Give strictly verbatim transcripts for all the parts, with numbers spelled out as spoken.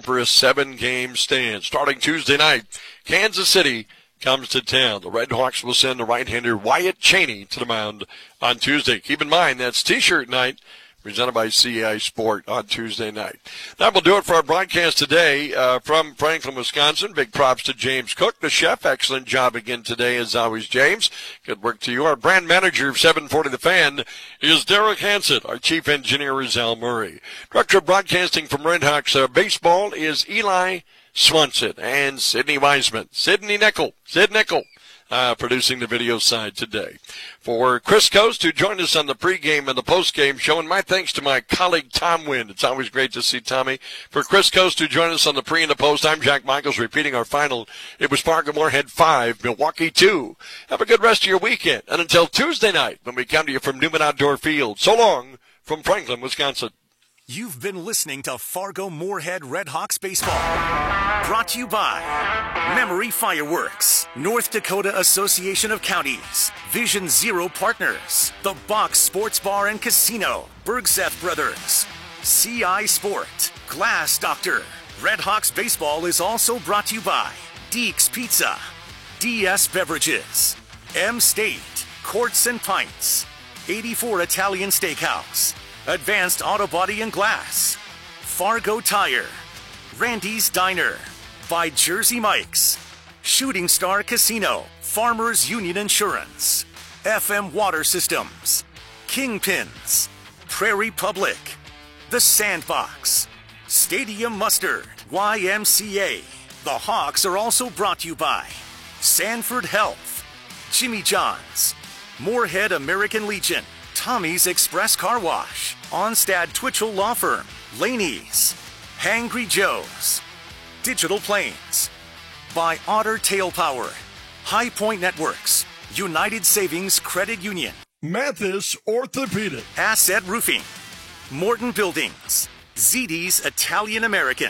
for a seven-game stand. Starting Tuesday night, Kansas City comes to town. The Red Hawks will send the right-hander Wyatt Cheney to the mound on Tuesday. Keep in mind, that's T-shirt night, presented by C A I Sport on Tuesday night. That will do it for our broadcast today uh, from Franklin, Wisconsin. Big props to James Cook, the chef. Excellent job again today, as always, James. Good work to you. Our brand manager of seven forty The Fan is Derek Hansen. Our chief engineer is Al Murray. Director of broadcasting from Red Hawks uh, Baseball is Eli Swanson and Sidney Wiseman. Sidney Nickel. Sid Nickel. Uh, producing the video side today. For Chris Coast, who joined us on the pregame and the postgame show, and my thanks to my colleague Tom Wind. It's always great to see Tommy. For Chris Coast, who joined us on the pre and the post, I'm Jack Michaels, repeating our final. It was Fargo-Moorhead five, Milwaukee two. Have a good rest of your weekend. And until Tuesday night, when we come to you from Newman Outdoor Field, so long from Franklin, Wisconsin. You've been listening to Fargo-Moorhead Red Hawks Baseball. Brought to you by Memory Fireworks, North Dakota Association of Counties, Vision Zero Partners, The Box Sports Bar and Casino, Bergseth Brothers, C I Sport, Glass Doctor. Red Hawks Baseball is also brought to you by Deeks Pizza, D S Beverages, M-State, Courts and Pints, eighty-four Italian Steakhouse, Advanced Auto Body and Glass, Fargo Tire, Randy's Diner, by Jersey Mike's, Shooting Star Casino, Farmers Union Insurance, F M Water Systems, Kingpins, Prairie Public, The Sandbox, Stadium Mustard, Y M C A. The Hawks are also brought to you by Sanford Health, Jimmy John's, Moorhead American Legion, Tommy's Express Car Wash, Onstad Twitchell Law Firm, Laney's, Hangry Joe's, Digital Planes, by Otter Tail Power, High Point Networks, United Savings Credit Union, Mathis Orthopedic, Asset Roofing, Morton Buildings, Z D's Italian American,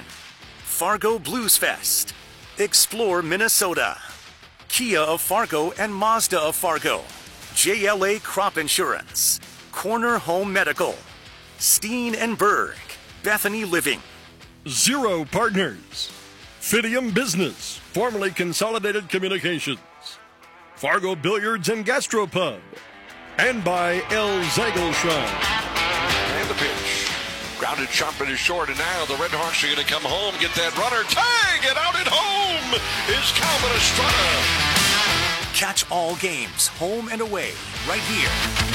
Fargo Blues Fest, Explore Minnesota, Kia of Fargo and Mazda of Fargo, J L A Crop Insurance, Corner Home Medical, Steen and Berg, Bethany Living, Zero Partners, Fidium Business, formerly Consolidated Communications, Fargo Billiards and Gastropub, and by El Zagelshine. And the pitch. Grounded sharp and is short, and now the Red Hawks are going to come home, get that runner. Tag it out at home is Calvin Estrada. Catch all games, home and away, right here.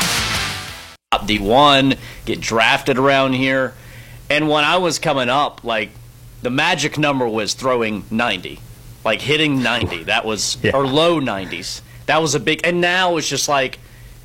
D one, get drafted around here. And when I was coming up, like, the magic number was throwing ninety. Like, hitting ninety. That was, yeah. Or low nineties. That was a big, and now it's just like,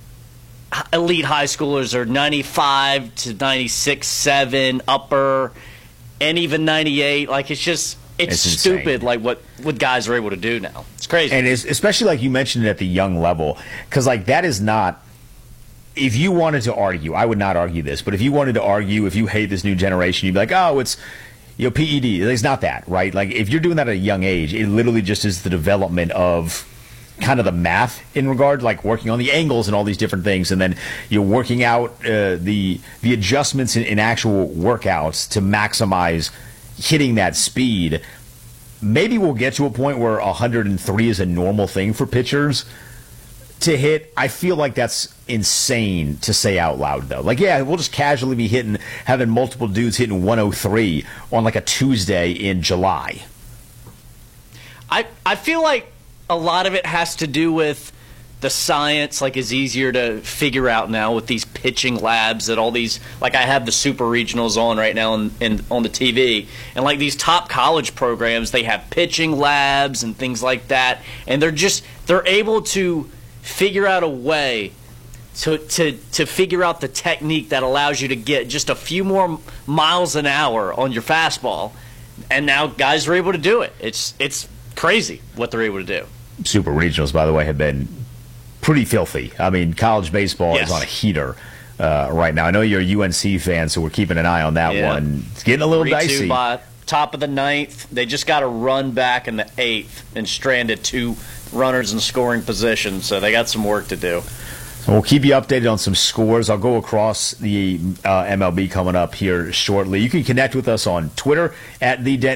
elite high schoolers are ninety-five to ninety-six, seven, upper, and even ninety-eight. Like, it's just, it's, it's stupid, insane. Like, what, what guys are able to do now. It's crazy. And it's, especially, like you mentioned, at the young level, because, like, that is not, if you wanted to argue, I would not argue this, but if you wanted to argue, if you hate this new generation, you'd be like, oh, it's, you know, P E D. It's not that, right? Like, if you're doing that at a young age, it literally just is the development of kind of the math in regard, like working on the angles and all these different things, and then you're working out uh, the the adjustments in, in actual workouts to maximize hitting that speed. Maybe we'll get to a point where one hundred three is a normal thing for pitchers to hit. I feel like that's insane to say out loud, though. Like, yeah, we'll just casually be hitting, having multiple dudes hitting one oh three on like a Tuesday in July. I I feel like a lot of it has to do with the science, like, is easier to figure out now with these pitching labs that all these, like, I have the super regionals on right now in, in, on the T V, and like these top college programs, they have pitching labs and things like that, and they're just, they're able to figure out a way to, to, to figure out the technique that allows you to get just a few more miles an hour on your fastball, and now guys are able to do it. It's, it's crazy what they're able to do. Super regionals, by the way, have been pretty filthy. I mean, college baseball yes. is on a heater uh, right now. I know you're a U N C fan, so we're keeping an eye on that yeah. one. It's getting a little three dicey. Two by top of the ninth. They just got a run back in the eighth and stranded two runners in scoring position, so they got some work to do. So we'll keep you updated on some scores. I'll go across the uh, M L B coming up here shortly. You can connect with us on Twitter at the